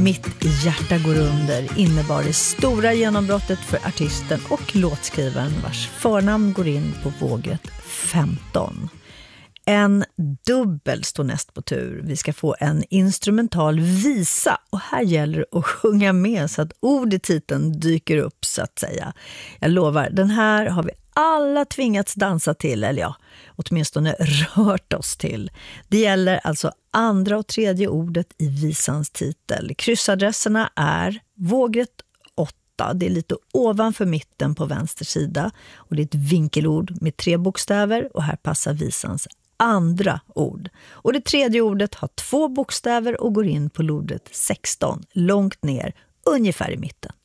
Mitt hjärta går under innebar det stora genombrottet för artisten och låtskrivaren vars förnamn går in på vågrätt 15. En dubbel står näst på tur. Vi ska få en instrumental visa och här gäller det att sjunga med så att ord i titeln dyker upp så att säga. Jag lovar, den här har vi alla tvingats dansa till, eller ja, åtminstone rört oss till. Det gäller alltså andra och tredje ordet i visans titel. Kryssadresserna är vågrätt 8, det är lite ovanför mitten på vänster sida och det är ett vinkelord med 3 bokstäver och här passar visans andra ord. Och det tredje ordet har 2 bokstäver och går in på ordet 16, långt ner, ungefär i mitten.